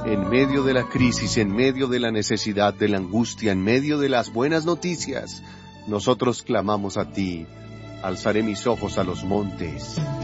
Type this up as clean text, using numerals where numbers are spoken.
En medio de la crisis, en medio de la necesidad, de la angustia, en medio de las buenas noticias, nosotros clamamos a ti. Alzaré mis ojos a los montes.